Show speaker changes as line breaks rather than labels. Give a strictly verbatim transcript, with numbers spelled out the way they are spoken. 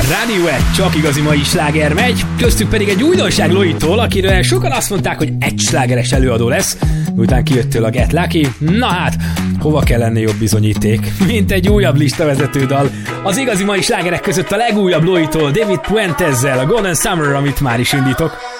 Rádió egy, csak igazi mai sláger megy, köztük pedig egy újdonság Loitól, akiről sokan azt mondták, hogy egy slágeres előadó lesz, miután kijöttél a Get Lucky. Na hát, hova kell lenni jobb bizonyíték, mint egy újabb listavezető dal. Az igazi mai slágerek között a legújabb Loitól, David Puentezzel, a Golden Summer, amit már is indítok.